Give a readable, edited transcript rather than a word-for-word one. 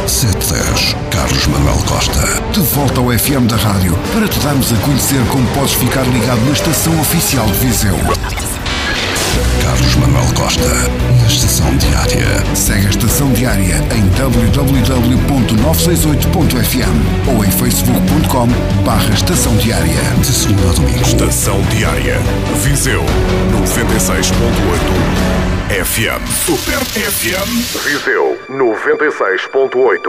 710 Carlos Manuel Costa. De volta ao FM da rádio para te darmos a conhecer como podes ficar ligado na estação oficial de Viseu. Carlos Manuel Costa, na Estação Diária. Segue a Estação Diária em www.968.fm ou em facebook.com/Estação Diária. De segunda a domingo. Estação Diária. Viseu 96.8 FM. Super FM. Viseu 96.8.